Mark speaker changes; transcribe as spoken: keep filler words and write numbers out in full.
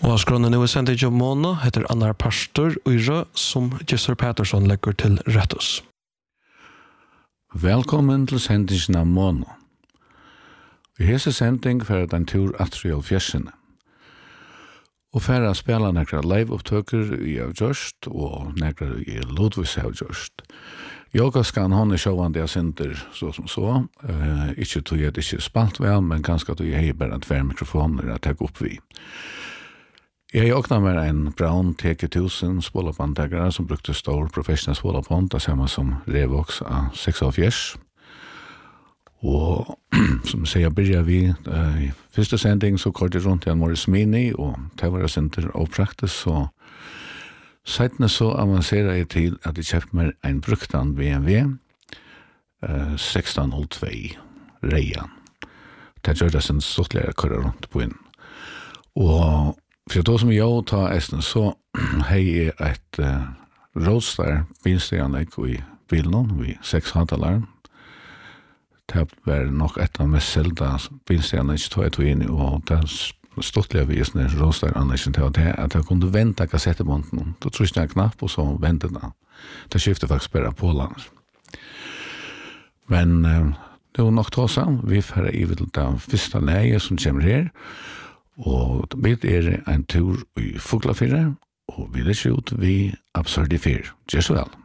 Speaker 1: Og skronen nu er sendt i Jomona heter Annar Pastor Øyre som Gisser Pettersson legger til Rettus.
Speaker 2: Velkommen til sendingen av Måna. Vi hese sending for den tur atrial fjersene. Og for å spille nekra live-opptøker i av Gjørst og nekra i Lodvis av Gjørst. Yoga skal han er sjåvande jeg sender så som så. Uh, ikke tog jeg det ikke spalt vel, men ganske tog jeg bare tver mikrofoner å ta opp vi. Jeg åkna med en Brown T K tusen spålapandtegare som brukte stor professional spålapand, det samme som Revox av seks og fjers. Og som sier, begynner vi uh, i første sending så kort jeg rundt i en Morris Mini, og det var senter og praktisk, så seitene så avanserer jeg til at jeg kjøpte meg en bruktan B M W uh, sexton noll två Reian. Det gjør det sin stortligere kører rundt på inn. Og for da som jeg tar esten, så har jeg et uh, Roadster bilsteganlegg i bilen, vi seks hantalar. Det var nok et av mest selda bilsteganlegg tog jeg tog inn i, og det stortlige visene Roadster-anleggen til at jeg kunne vente kassettebånden. Da trykte jeg en knapp, og så vente det. Det skiftet faktisk bare på landet. Men uh, det var nok tåsa. Vi får i vil det første leie som kommer her, og vi er en tur i Fuglafire, og vi er ikke ut vi Absurdifir. Gjør så vel.